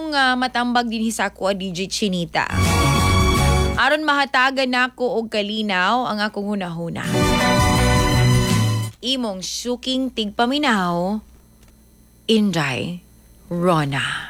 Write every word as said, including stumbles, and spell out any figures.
akong uh, matambag din sa ako, D J Chinita. Aron mahatagan nako og kalinaw ang akong hunahuna. Imong suking tigpaminaw, Inday Rona.